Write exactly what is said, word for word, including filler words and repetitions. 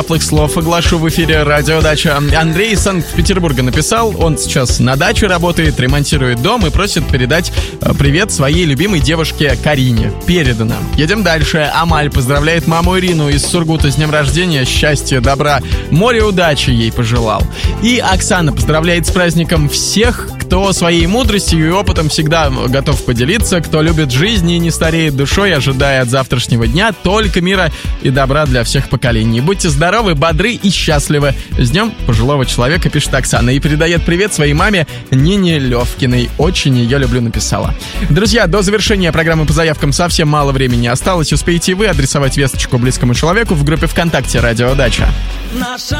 теплых слов оглашу в эфире «Радио Дача». Андрей из Санкт-Петербурга написал, он сейчас на даче работает, ремонтирует дом и просит передать привет своей любимой девушке Карине. Передано. Едем дальше. Амаль поздравляет маму Ирину из Сургута с днем рождения, счастья, добра, море удачи ей пожелал. И Оксана поздравляет с праздником всех, кто своей мудростью и опытом всегда готов поделиться, кто любит жизнь и не стареет душой, ожидая от завтрашнего дня только мира и добра для всех поколений. Будьте здоровы, бодры и счастливы. С днем пожилого человека, пишет Оксана. И передает привет своей маме Нине Левкиной. Очень ее люблю, написала. Друзья, до завершения программы по заявкам совсем мало времени осталось. Успеете вы адресовать весточку близкому человеку в группе ВКонтакте «Радио Дача».